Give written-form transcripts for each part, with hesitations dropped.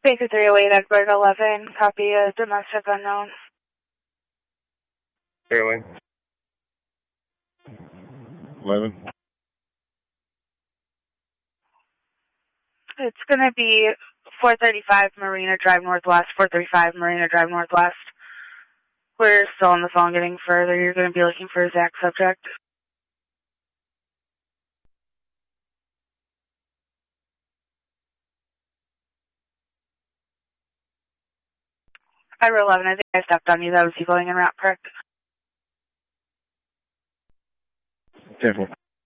Baker 308, Edward 11, copy a domestic unknown. Fairway. 11. It's going to be 435 Marina Drive Northwest, 435 Marina Drive Northwest. We're still on the phone getting further. You're going to be looking for a Zach subject. Edward 11, I think I stepped on you. That was you going en route, correct? 10-4.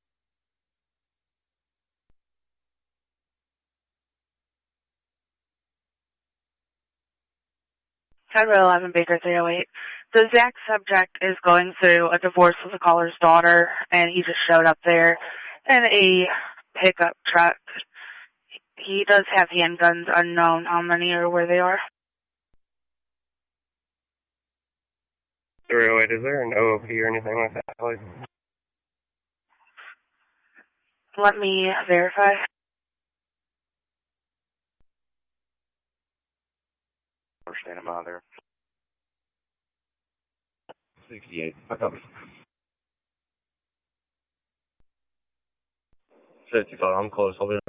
Edward 11, Baker 308. The Zach subject is going through a divorce with the caller's daughter, and he just showed up there in a pickup truck. He does have handguns, unknown how many or where they are. 308, is there an OOP or anything like that, please? Let me verify. We're standing by there. 68. I copy. 55, I'm close. I'll be